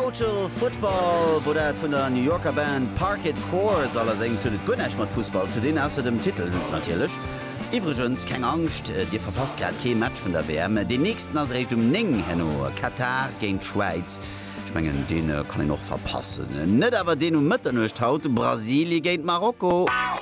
Total Football, wo dat vun der New Yorker Band Parquet Courts allerdings huet gunnech mat Fußball zu den aus dem Titel natürlich. Iwregens keng Angst, Dir verpasst grad kein Match vun der WM. Den nächsten as recht Ning henno Katar gegen Schweiz. Schmengen den kann ich noch verpassen. Net awer den Mëtternecht haut Brasilien gegen Marokko.